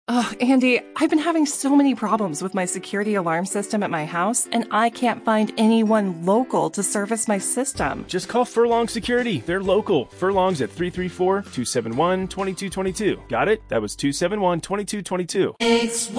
Oh, Andy, I've been having so many problems with my security alarm system at my house, and I can't find anyone local to service my system. Just call Furlong Security. They're local. Furlong's at 334-271-2222. Got it? That was 271-2222.